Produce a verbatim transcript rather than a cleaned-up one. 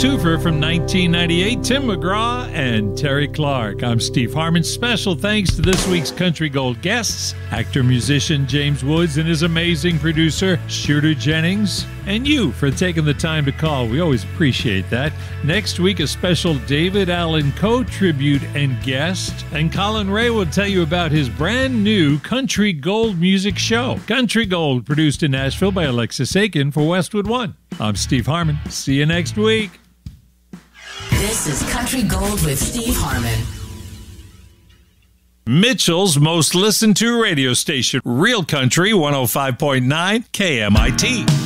Twofer from nineteen ninety-eight, Tim McGraw and Terry Clark. I'm Steve Harmon. Special thanks to this week's Country Gold guests, actor-musician James Woods and his amazing producer, Shooter Jennings, and you for taking the time to call. We always appreciate that. Next week, a special David Allan Coe tribute and guest, and Colin Ray will tell you about his brand new Country Gold music show. Country Gold, produced in Nashville by Alexis Aiken for Westwood One. I'm Steve Harmon. See you next week. This is Country Gold with Steve Harmon. Mitchell's most listened to radio station, Real Country one oh five point nine K M I T.